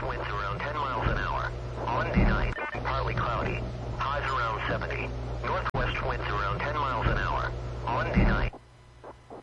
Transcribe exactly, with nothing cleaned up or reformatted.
winds around ten miles an hour. Monday night.